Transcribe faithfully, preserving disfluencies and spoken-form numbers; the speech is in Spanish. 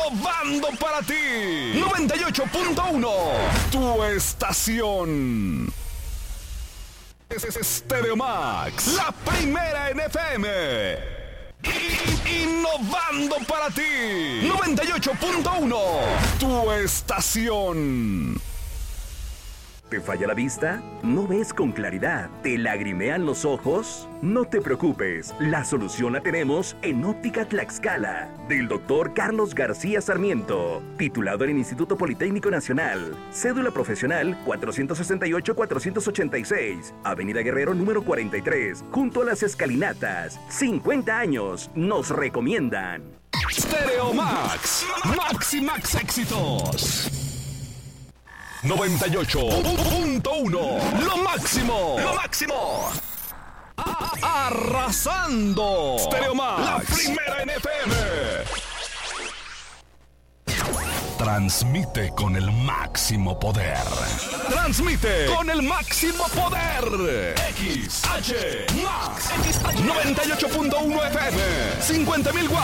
innovando para ti. noventa y ocho punto uno, tu estación. Es Stereo Max, la primera en F M. I- innovando para ti. noventa y ocho punto uno, tu estación. ¿Te falla la vista? ¿No ves con claridad? ¿Te lagrimean los ojos? No te preocupes, la solución la tenemos en Óptica Tlaxcala, del doctor Carlos García Sarmiento, titulado en el Instituto Politécnico Nacional, cédula profesional cuatrocientos sesenta y ocho cuatrocientos ochenta y seis, Avenida Guerrero número cuarenta y tres, junto a las escalinatas. cincuenta años nos recomiendan. Stereo Max, Max y Max éxitos. noventa y ocho punto uno, lo máximo, lo máximo. A- arrasando. Stereo Max, la primera en F M. Transmite con el máximo poder. Transmite con el máximo poder. X H Max noventa y ocho punto uno F M, cincuenta mil watts.